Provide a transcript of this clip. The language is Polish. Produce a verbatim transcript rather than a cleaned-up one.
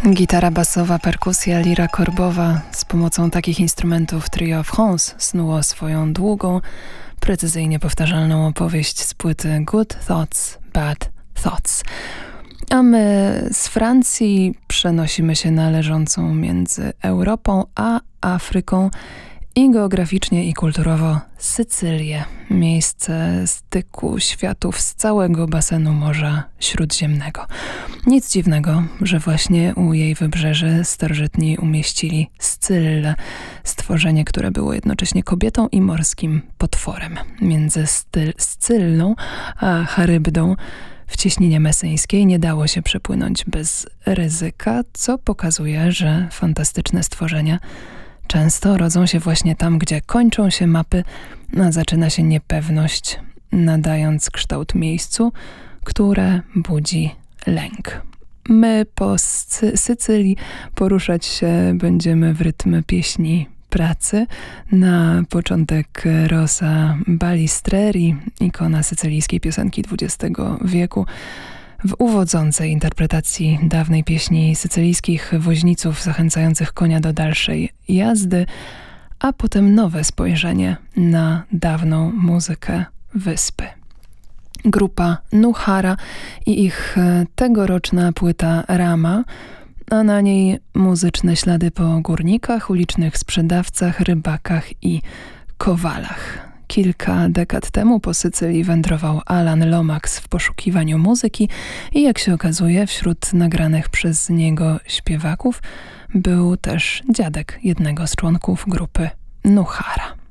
Gitara basowa, perkusja, lira korbowa. Z pomocą takich instrumentów Trio France snuło swoją długą, precyzyjnie powtarzalną opowieść z płyty Good Thoughts, Bad Thoughts. A my z Francji przenosimy się na leżącą między Europą a Afryką i geograficznie i kulturowo Sycylię, miejsce styku światów z całego basenu Morza Śródziemnego. Nic dziwnego, że właśnie u jej wybrzeży starożytni umieścili Scyllę, stworzenie, które było jednocześnie kobietą i morskim potworem. Między Styl- Scyllą a Charybdą w cieśninie mesyńskiej nie dało się przepłynąć bez ryzyka, co pokazuje, że fantastyczne stworzenia często rodzą się właśnie tam, gdzie kończą się mapy, a zaczyna się niepewność, nadając kształt miejscu, które budzi lęk. My po Sy- Sycylii poruszać się będziemy w rytm pieśni pracy. Na początek Rosa Balistreri, ikona sycylijskiej piosenki dwudziestego wieku, w uwodzącej interpretacji dawnej pieśni sycylijskich woźniców zachęcających konia do dalszej jazdy, a potem nowe spojrzenie na dawną muzykę wyspy. Grupa Nuhara i ich tegoroczna płyta Rama, a na niej muzyczne ślady po górnikach, ulicznych sprzedawcach, rybakach i kowalach. Kilka dekad temu po Sycylii wędrował Alan Lomax w poszukiwaniu muzyki i jak się okazuje, wśród nagranych przez niego śpiewaków był też dziadek jednego z członków grupy Nuhara.